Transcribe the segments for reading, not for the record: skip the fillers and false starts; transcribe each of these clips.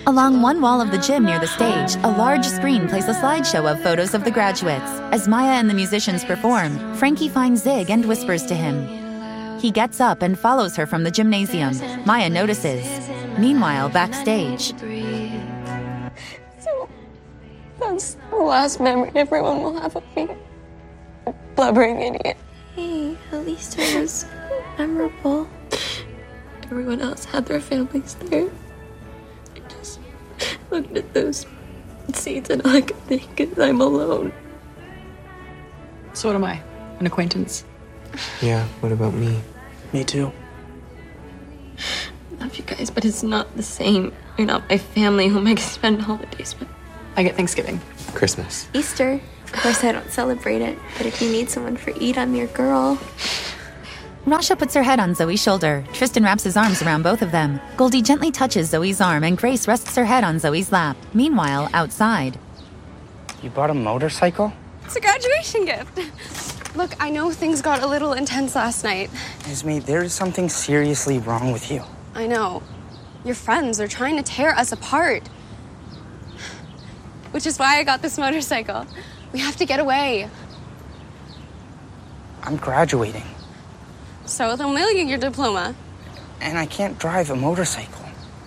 Along one wall of the gym near the stage, a large screen plays a slideshow of photos of the graduates. As Maya and the musicians perform, Frankie finds Zig and whispers to him. He gets up and follows her from the gymnasium. Maya notices. Meanwhile, backstage. So, that's the last memory everyone will have of me. A blubbering idiot. Hey, at least it was memorable. Everyone else had their families there. I just looked at those seats and all I could think is I'm alone. So what am I? An acquaintance? Yeah, what about me? Me too. I love you guys, but it's not the same. You're not my family whom I can spend holidays with. I get Thanksgiving. Christmas. Easter. Of course, I don't celebrate it, but if you need someone for Eid, I'm your girl. Rasha puts her head on Zoe's shoulder. Tristan wraps his arms around both of them. Goldie gently touches Zoe's arm, and Grace rests her head on Zoe's lap. Meanwhile, outside. You bought a motorcycle? It's a graduation gift. Look, I know things got a little intense last night. Esme, there's something seriously wrong with you. I know. Your friends are trying to tear us apart. Which is why I got this motorcycle. We have to get away. I'm graduating, So they'll mail you your diploma. and I can't drive a motorcycle.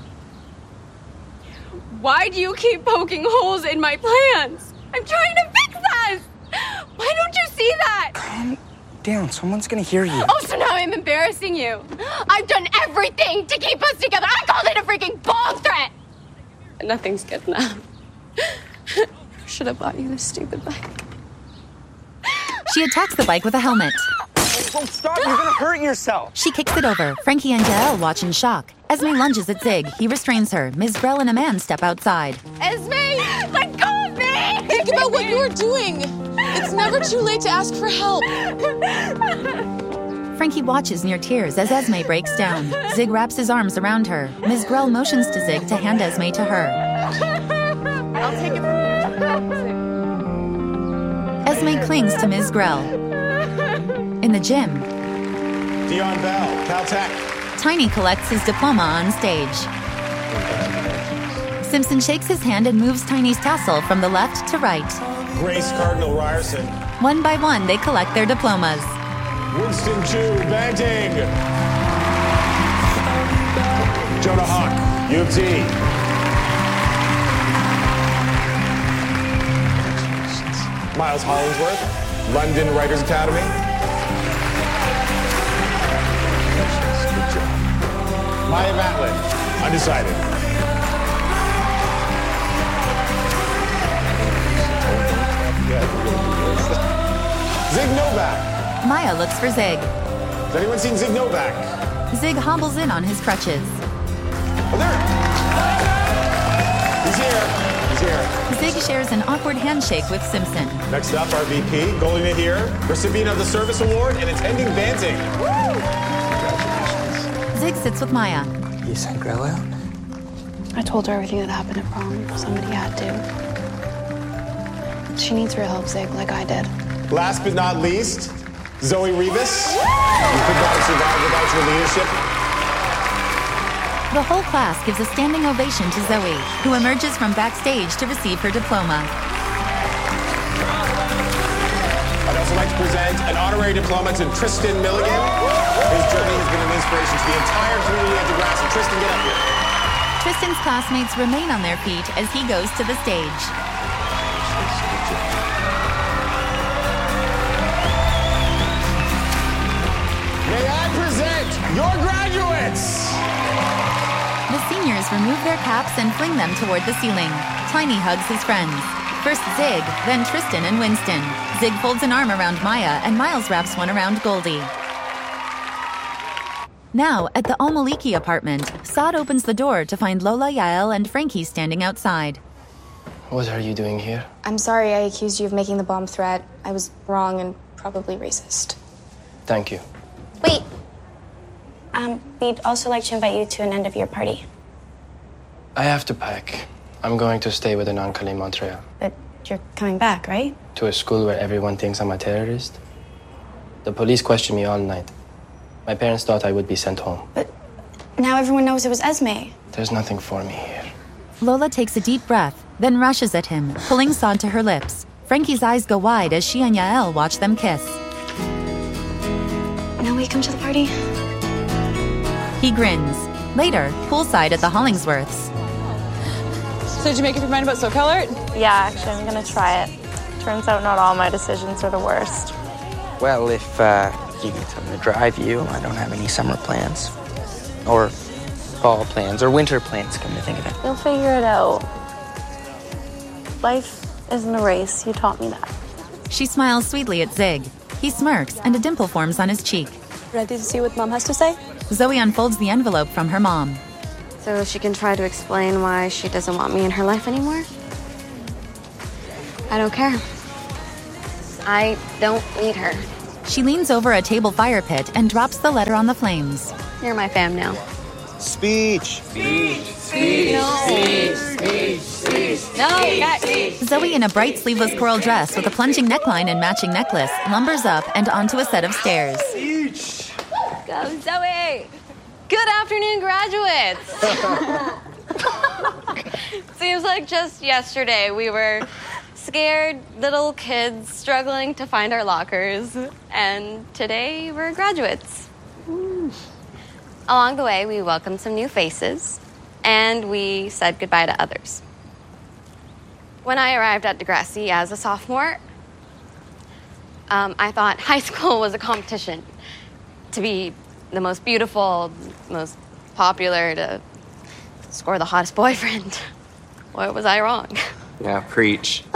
Why do you keep poking holes in my plans? I'm trying to fix us! Why don't you see that? Calm down, someone's gonna hear you. Oh, so now I'm embarrassing you. I've done everything to keep us together. I called it a freaking bomb threat. And nothing's good enough. Should have bought you this stupid bike. She attacks the bike with a helmet. Don't stop, you're gonna hurt yourself. She kicks it over. Frankie and Jael watch in shock. Esme lunges at Zig. He restrains her. Ms. Grell and a man step outside. Esme, let go of me! Think about what you are doing. It's never too late to ask for help. Frankie watches near tears as Esme breaks down. Zig wraps his arms around her. Ms. Grell motions to Zig to hand Esme to her. I'll take it from you. Esme clings to Ms. Grell. In the gym, Dion Bell, Caltech. Tiny collects his diploma on stage. Simpson shakes his hand and moves Tiny's tassel from the left to right. Grace Cardinal Ryerson. One by one, they collect their diplomas. Winston Chu, Banting. Jonah Hawk, U of T. Miles Hollingsworth, London Writers Academy. Maya Matlin, undecided. Zig Novak. Maya looks for Zig. Has anyone seen Zig Novak? Zig hobbles in on his crutches. Oh, there. He's here. He's here. Zig shares an awkward handshake with Simpson. Next up, our VP, Goldie Nahir, recipient of the Service Award and attending Banting. Zig sits with Maya. You sent Grell out? I told her everything that happened at prom. Somebody had to. She needs real help, Zig, like I did. Last but not least, Zoe Rivas. You could not have survived without your leadership. The whole class gives a standing ovation to Zoe, who emerges from backstage to receive her diploma. I'd also like to present an honorary diploma to Tristan Milligan. His journey has been an inspiration to the entire community of Degrassi. Tristan, get up here. Tristan's classmates remain on their feet as he goes to the stage. May I present your graduates? The seniors remove their caps and fling them toward the ceiling. Tiny hugs his friends. First Zig, then Tristan and Winston. Zig folds an arm around Maya, and Miles wraps one around Goldie. Now, at the Al-Maliki apartment, Saad opens the door to find Lola, Yael, and Frankie standing outside. What are you doing here? I'm sorry I accused you of making the bomb threat. I was wrong and probably racist. Thank you. Wait. We'd also like to invite you to an end-of-year party. I have to pack. I'm going to stay with an uncle in Montreal. But you're coming back, right? To a school where everyone thinks I'm a terrorist. The police questioned me all night. My parents thought I would be sent home. But now everyone knows it was Esme. There's nothing for me here. Lola takes a deep breath, then rushes at him, pulling Saad to her lips. Frankie's eyes go wide as she and Yael watch them kiss. Now we come to the party? He grins. Later, poolside at the Hollingsworths. So did you make up your mind about SoCal art? Yeah, actually, I'm gonna try it. Turns out not all my decisions are the worst. Well, if you need someone to drive you, I don't have any summer plans. Or fall plans, or winter plans, come to think of it. You'll figure it out. Life isn't a race. You taught me that. She smiles sweetly at Zig. He smirks, and a dimple forms on his cheek. Ready to see what Mom has to say? Zoe unfolds the envelope from her mom. So she can try to explain why she doesn't want me in her life anymore? I don't care. I don't need her. She leans over a table fire pit and drops the letter on the flames. You're my fam now. Speech. Zoe, in a bright sleeveless coral dress with a plunging neckline and matching necklace, lumbers up and onto a set of stairs. Go, Zoe! Good afternoon, graduates! Seems like just yesterday we were scared little kids struggling to find our lockers, and today we're graduates. Along the way, we welcomed some new faces, and we said goodbye to others. When I arrived at Degrassi as a sophomore, I thought high school was a competition to be the most beautiful, most popular, to score the hottest boyfriend. Or was I wrong? Yeah, preach.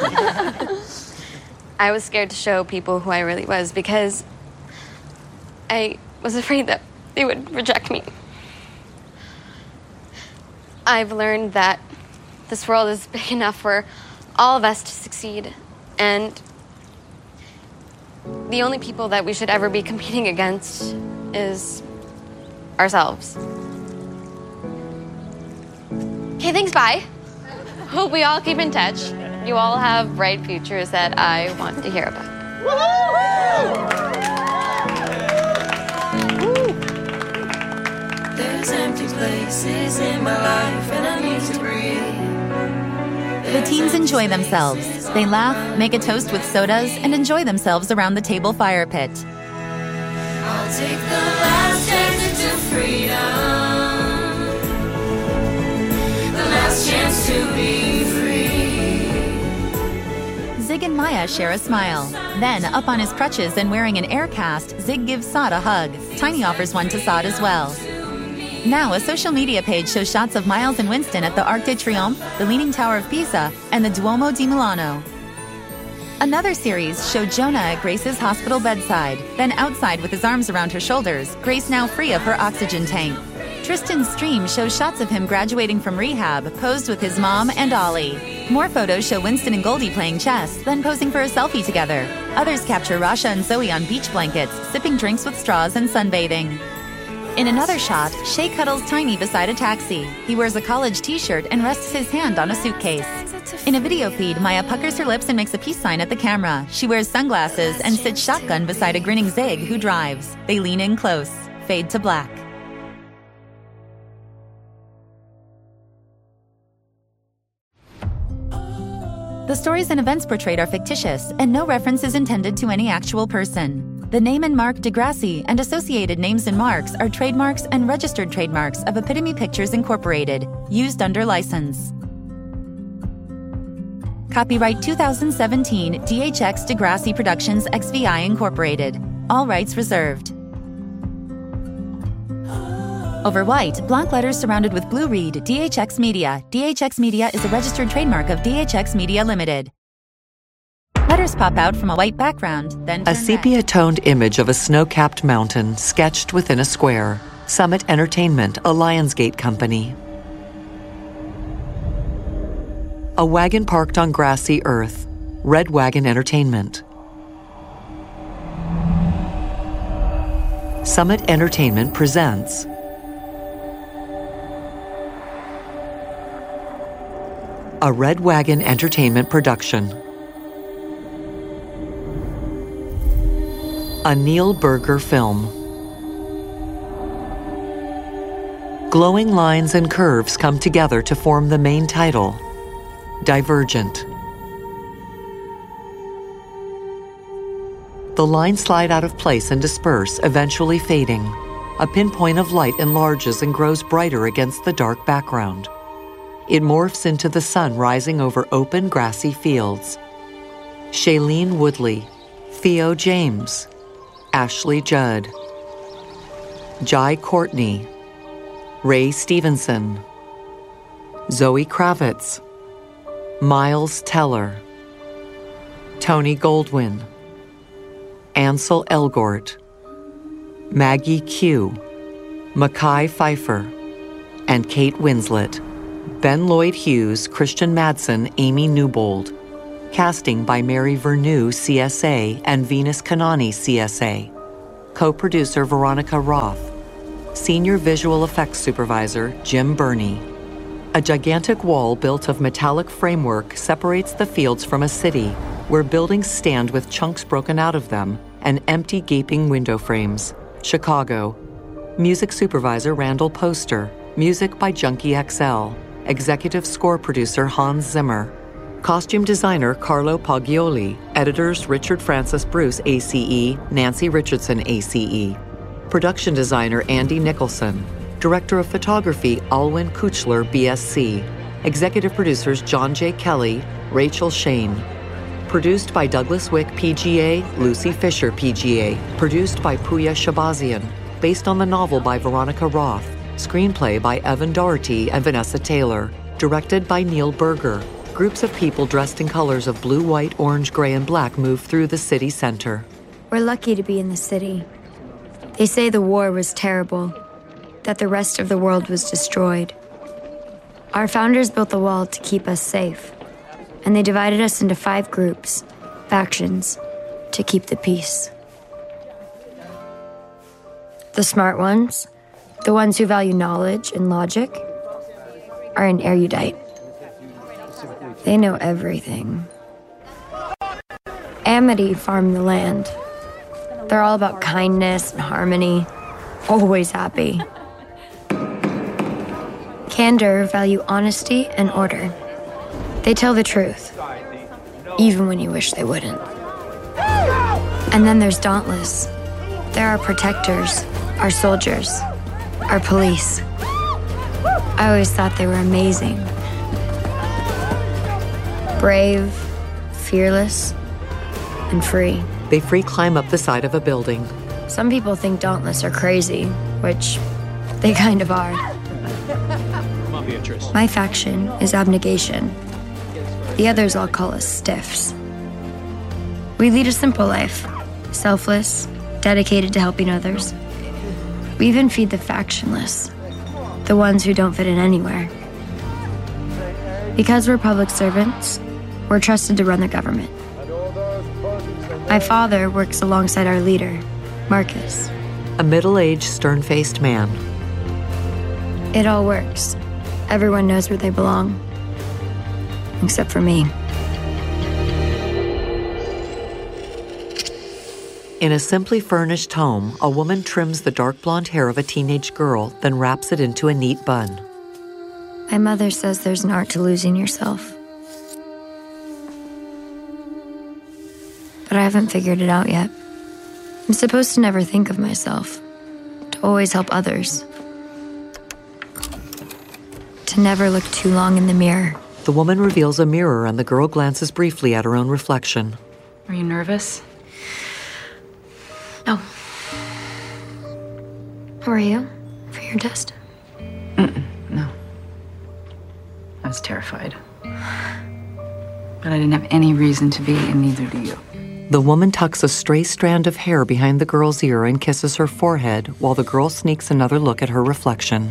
I was scared to show people who I really was because I was afraid that they would reject me. I've learned that this world is big enough for all of us to succeed, and the only people that we should ever be competing against is ourselves. Okay, thanks, bye. Hope we all keep in touch. You all have bright futures that I want to hear about. There's empty places in my life and I need to breathe. The teens enjoy themselves. They laugh, make a toast with sodas, and enjoy themselves around the table fire pit. I'll take the last chance into freedom. The last chance to be free. Zig and Maya share a smile. Then, up on his crutches and wearing an air cast, Zig gives Saad a hug. Tiny offers one to Saad as well. Now, a social media page shows shots of Miles and Winston at the Arc de Triomphe, the Leaning Tower of Pisa, and the Duomo di Milano. Another series showed Jonah at Grace's hospital bedside, then outside with his arms around her shoulders, Grace now free of her oxygen tank. Tristan's stream shows shots of him graduating from rehab, posed with his mom and Ollie. More photos show Winston and Goldie playing chess, then posing for a selfie together. Others capture Rasha and Zoe on beach blankets, sipping drinks with straws and sunbathing. In another shot, Shay cuddles Tiny beside a taxi. He wears a college t-shirt and rests his hand on a suitcase. In a video feed, Maya puckers her lips and makes a peace sign at the camera. She wears sunglasses and sits shotgun beside a grinning Zig who drives. They lean in close. Fade to black. The stories and events portrayed are fictitious, and no reference is intended to any actual person. The name and mark Degrassi and associated names and marks are trademarks and registered trademarks of Epitome Pictures Incorporated, used under license. Copyright 2017 DHX Degrassi Productions XVI Incorporated. All rights reserved. Over white, block letters surrounded with blue read DHX Media. DHX Media is a registered trademark of DHX Media Limited. Letters pop out from a white background, then a sepia-toned image of a snow-capped mountain sketched within a square. Summit Entertainment, a Lionsgate company. A wagon parked on grassy earth. Red Wagon Entertainment. Summit Entertainment presents a Red Wagon Entertainment production. A Neil Burger film. Glowing lines and curves come together to form the main title, Divergent. The lines slide out of place and disperse, eventually fading. A pinpoint of light enlarges and grows brighter against the dark background. It morphs into the sun rising over open, grassy fields. Shailene Woodley, Theo James, Ashley Judd, Jai Courtney, Ray Stevenson, Zoe Kravitz, Miles Teller, Tony Goldwyn, Ansel Elgort, Maggie Q, Mekhi Phifer, and Kate Winslet. Ben Lloyd Hughes, Christian Madsen, Amy Newbold. Casting by Mary Vernew, CSA, and Venus Kanani, CSA. Co-producer Veronica Roth. Senior Visual Effects Supervisor Jim Burney. A gigantic wall built of metallic framework separates the fields from a city, where buildings stand with chunks broken out of them and empty, gaping window frames. Chicago. Music Supervisor Randall Poster. Music by Junkie XL. Executive Score Producer Hans Zimmer. Costume Designer Carlo Paglioli. Editors Richard Francis Bruce, ACE, Nancy Richardson, ACE. Production Designer Andy Nicholson. Director of Photography Alwyn Kuchler, BSc. Executive Producers John J. Kelly, Rachel Shane. Produced by Douglas Wick, PGA, Lucy Fisher, PGA. Produced by Puya Shabazian. Based on the novel by Veronica Roth. Screenplay by Evan Doherty and Vanessa Taylor. Directed by Neil Berger. Groups of people dressed in colors of blue, white, orange, gray, and black move through the city center. We're lucky to be in the city. They say the war was terrible, that the rest of the world was destroyed. Our founders built the wall to keep us safe, and they divided us into 5 groups, factions, to keep the peace. The smart ones, the ones who value knowledge and logic, are an erudite. They know everything. Amity farm the land. They're all about kindness and harmony, always happy. Candor value honesty and order. They tell the truth, even when you wish they wouldn't. And then there's Dauntless. They're our protectors, our soldiers, our police. I always thought they were amazing. Brave, fearless, and free. They free climb up the side of a building. Some people think Dauntless are crazy, which they kind of are. My faction is Abnegation. The others all call us Stiffs. We lead a simple life, selfless, dedicated to helping others. We even feed the factionless, the ones who don't fit in anywhere. Because we're public servants, we're trusted to run the government. My father works alongside our leader, Marcus. A middle-aged, stern-faced man. It all works. Everyone knows where they belong. Except for me. In a simply furnished home, a woman trims the dark blonde hair of a teenage girl, then wraps it into a neat bun. My mother says there's an art to losing yourself. But I haven't figured it out yet. I'm supposed to never think of myself, to always help others. To never look too long in the mirror. The woman reveals a mirror and the girl glances briefly at her own reflection. Are you nervous? No. How are you for your test? No. I was terrified. But I didn't have any reason to be, and neither do you. The woman tucks a stray strand of hair behind the girl's ear and kisses her forehead while the girl sneaks another look at her reflection.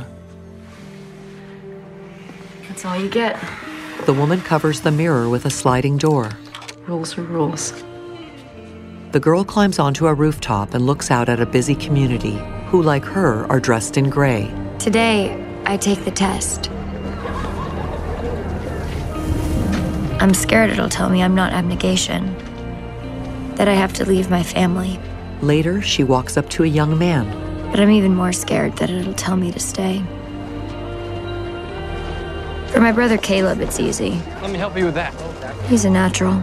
That's all you get. The woman covers the mirror with a sliding door. Rules are rules. The girl climbs onto a rooftop and looks out at a busy community who, like her, are dressed in gray. Today, I take the test. I'm scared it'll tell me I'm not Abnegation. That I have to leave my family. Later, she walks up to a young man. But I'm even more scared that it'll tell me to stay. For my brother Caleb, it's easy. Let me help you with that. He's a natural.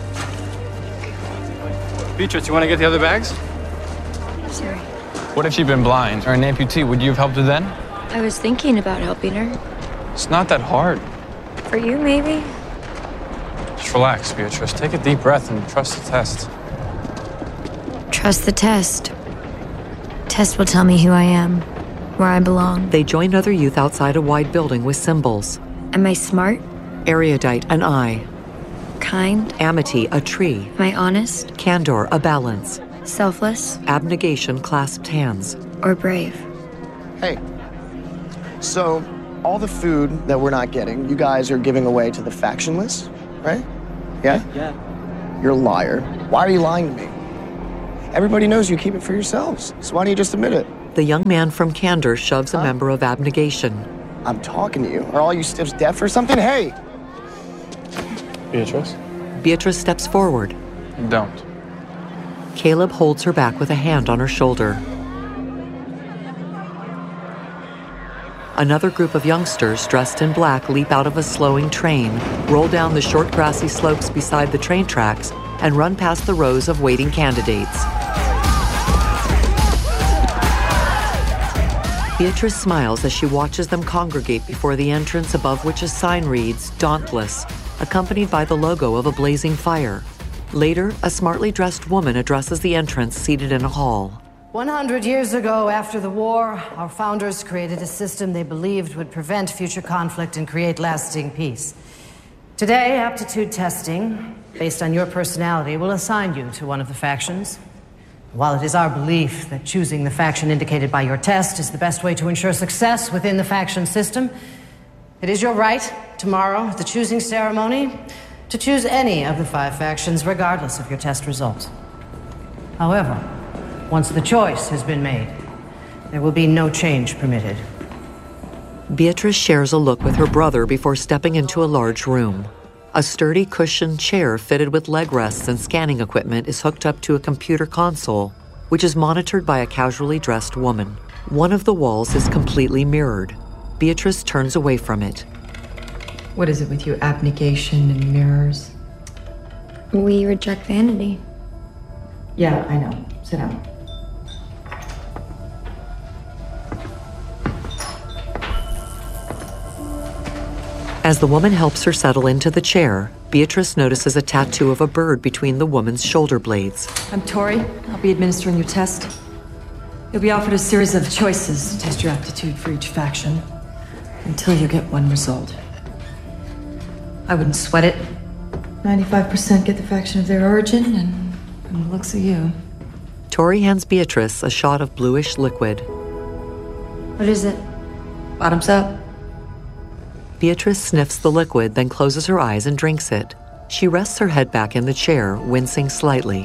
Beatrice, you want to get the other bags? Sorry. What if she'd been blind or an amputee? Would you have helped her then? I was thinking about helping her. It's not that hard. For you, maybe? Just relax, Beatrice. Take a deep breath and trust the test. Trust the test. Test will tell me who I am, where I belong. They join other youth outside a wide building with symbols. Am I smart? Erudite, an eye. Kind? Amity, a tree. Am I honest? Candor, a balance. Selfless? Abnegation, clasped hands. Or brave? Hey, so all the food that we're not getting, you guys are giving away to the factionless, right? Yeah? Yeah. You're a liar. Why are you lying to me? Everybody knows you keep it for yourselves, so why don't you just admit it? The young man from Candor shoves a member of Abnegation. I'm talking to you. Are all you stiffs deaf or something? Hey! Beatrice? Beatrice steps forward. Don't. Caleb holds her back with a hand on her shoulder. Another group of youngsters dressed in black leap out of a slowing train, roll down the short grassy slopes beside the train tracks, and run past the rows of waiting candidates. Beatrice smiles as she watches them congregate before the entrance above which a sign reads, Dauntless, accompanied by the logo of a blazing fire. Later, a smartly dressed woman addresses the entrance seated in a hall. 100 years ago, after the war, our founders created a system they believed would prevent future conflict and create lasting peace. Today, aptitude testing, based on your personality, will assign you to one of the factions. While it is our belief that choosing the faction indicated by your test is the best way to ensure success within the faction system, it is your right, tomorrow, at the choosing ceremony, to choose any of the 5 factions, regardless of your test results. However, once the choice has been made, there will be no change permitted. Beatrice shares a look with her brother before stepping into a large room. A sturdy cushioned chair fitted with leg rests and scanning equipment is hooked up to a computer console, which is monitored by a casually dressed woman. One of the walls is completely mirrored. Beatrice turns away from it. What is it with you, abnegation and mirrors? We reject vanity. Yeah, I know. Sit down. As the woman helps her settle into the chair, Beatrice notices a tattoo of a bird between the woman's shoulder blades. I'm Tori. I'll be administering your test. You'll be offered a series of choices to test your aptitude for each faction until you get one result. I wouldn't sweat it. 95% get the faction of their origin, and from the looks of you. Tori hands Beatrice a shot of bluish liquid. What is it? Bottoms up. Beatrice sniffs the liquid, then closes her eyes and drinks it. She rests her head back in the chair, wincing slightly.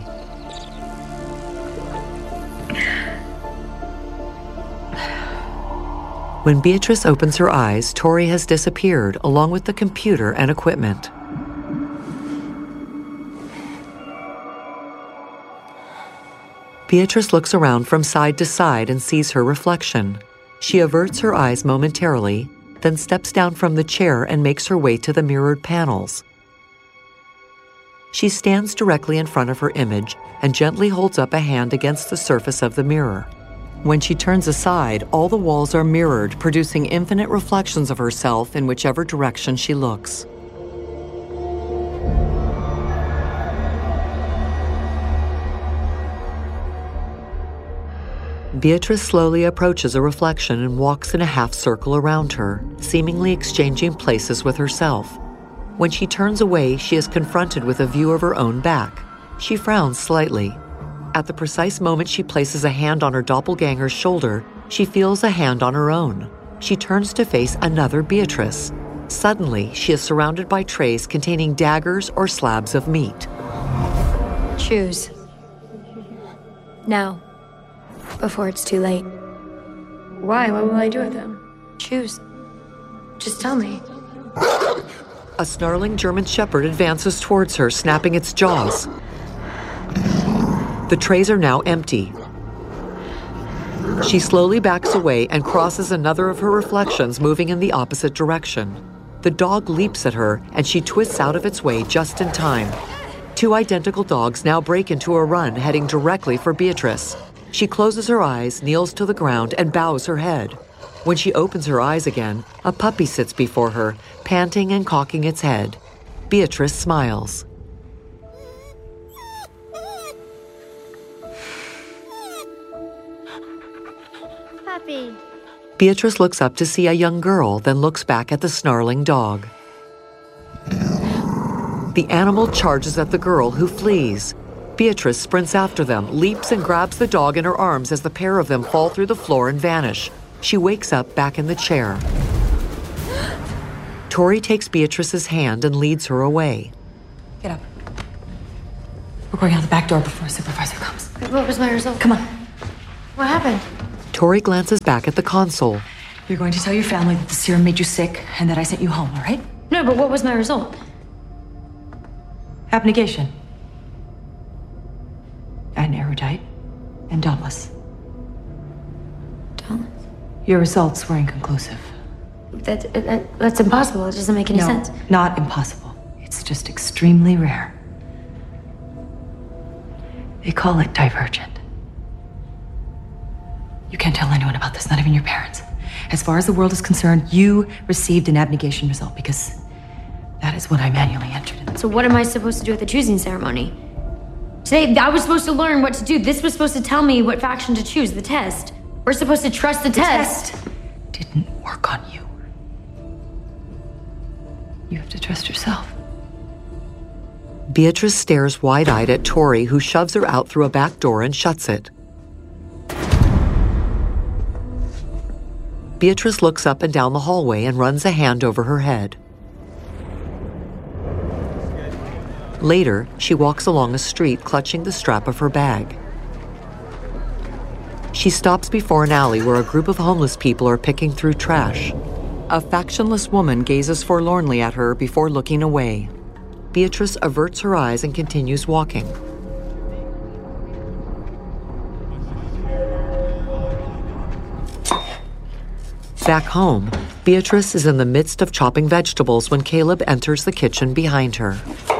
When Beatrice opens her eyes, Tori has disappeared, along with the computer and equipment. Beatrice looks around from side to side and sees her reflection. She averts her eyes momentarily, then steps down from the chair and makes her way to the mirrored panels. She stands directly in front of her image and gently holds up a hand against the surface of the mirror. When she turns aside, all the walls are mirrored, producing infinite reflections of herself in whichever direction she looks. Beatrice slowly approaches a reflection and walks in a half circle around her, seemingly exchanging places with herself. When she turns away, she is confronted with a view of her own back. She frowns slightly. At the precise moment she places a hand on her doppelganger's shoulder, she feels a hand on her own. She turns to face another Beatrice. Suddenly, she is surrounded by trays containing daggers or slabs of meat. Choose. Now. Before it's too late. Why? What will I do with them? Choose. Just tell me. A snarling German shepherd advances towards her, snapping its jaws. The trays are now empty. She slowly backs away and crosses another of her reflections, moving in the opposite direction. The dog leaps at her, and she twists out of its way just in time. Two identical dogs now break into a run, heading directly for Beatrice. She closes her eyes, kneels to the ground, and bows her head. When she opens her eyes again, a puppy sits before her, panting and cocking its head. Beatrice smiles. Puppy. Beatrice looks up to see a young girl, then looks back at the snarling dog. The animal charges at the girl, who flees. Beatrice sprints after them, leaps and grabs the dog in her arms as the pair of them fall through the floor and vanish. She wakes up back in the chair. Tori takes Beatrice's hand and leads her away. Get up. We're going out the back door before a supervisor comes. What was my result? Come on. What happened? Tori glances back at the console. You're going to tell your family that the serum made you sick and that I sent you home, all right? No, but what was my result? Abnegation. And erudite. And dauntless. Dauntless? Your results were inconclusive. That's impossible. It doesn't make any sense. Not impossible. It's just extremely rare. They call it divergent. You can't tell anyone about this, not even your parents. As far as the world is concerned, you received an abnegation result because that is what I manually entered in. So what am I supposed to do at the choosing ceremony? Today, I was supposed to learn what to do. This was supposed to tell me what faction to choose, the test. We're supposed to trust the test. The test didn't work on you. You have to trust yourself. Beatrice stares wide-eyed at Tori, who shoves her out through a back door and shuts it. Beatrice looks up and down the hallway and runs a hand over her head. Later, she walks along a street clutching the strap of her bag. She stops before an alley where a group of homeless people are picking through trash. A factionless woman gazes forlornly at her before looking away. Beatrice averts her eyes and continues walking. Back home, Beatrice is in the midst of chopping vegetables when Caleb enters the kitchen behind her.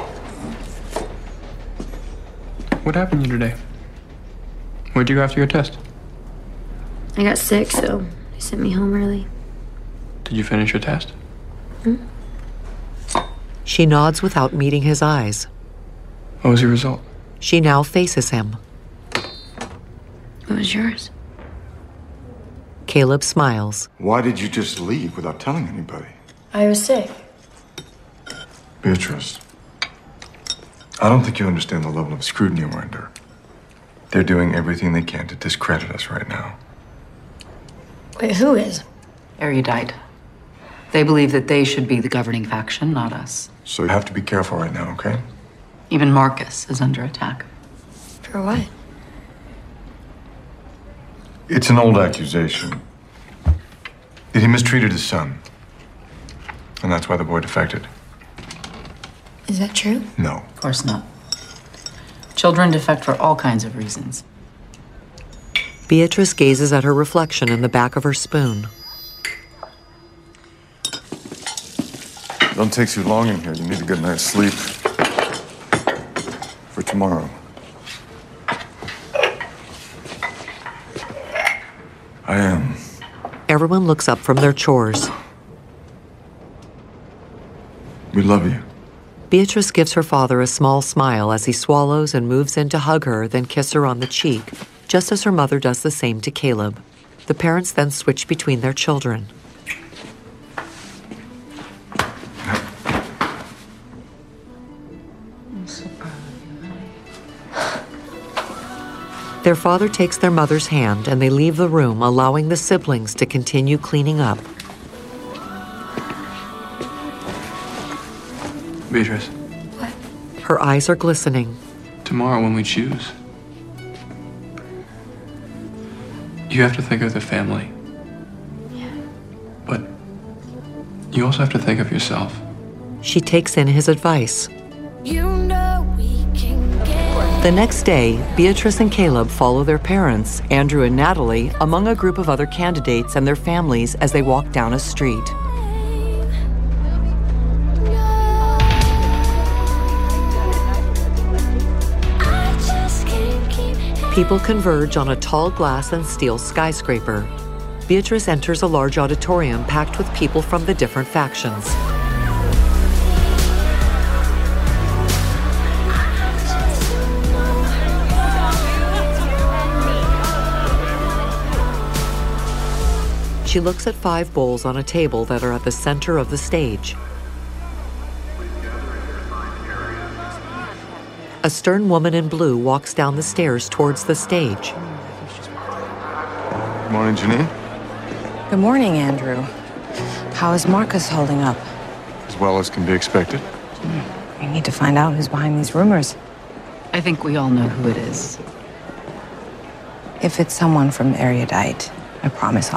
What happened to you today? Where'd you go after your test? I got sick, so they sent me home early. Did you finish your test? She nods without meeting his eyes. What was your result? She now faces him. What was yours? Caleb smiles. Why did you just leave without telling anybody? I was sick. Beatrice, I don't think you understand the level of scrutiny we're under. They're doing everything they can to discredit us right now. Wait, who is? Erudite. They believe that they should be the governing faction, not us. So you have to be careful right now, okay? Even Marcus is under attack. For what? It's an old accusation that he mistreated his son. And that's why the boy defected. Is that true? No. Of course not. Children defect for all kinds of reasons. Beatrice gazes at her reflection in the back of her spoon. Don't take too long in here. You need a good night's sleep for tomorrow. I am. Everyone looks up from their chores. We love you. Beatrice gives her father a small smile as he swallows and moves in to hug her, then kiss her on the cheek, just as her mother does the same to Caleb. The parents then switch between their children. Their father takes their mother's hand and they leave the room, allowing the siblings to continue cleaning up. Beatrice. What? Her eyes are glistening. Tomorrow when we choose, you have to think of the family. Yeah. But you also have to think of yourself. She takes in his advice. You know we can get. The next day, Beatrice and Caleb follow their parents, Andrew and Natalie, among a group of other candidates and their families as they walk down a street. People converge on a tall glass and steel skyscraper. Beatrice enters a large auditorium packed with people from the different factions. She looks at 5 bowls on a table that are at the center of the stage. A stern woman in blue walks down the stairs towards the stage. Good morning, Janine. Good morning, Andrew. How is Marcus holding up? As well as can be expected. We need to find out who's behind these rumors. I think we all know who it is. If it's someone from Erudite, I promise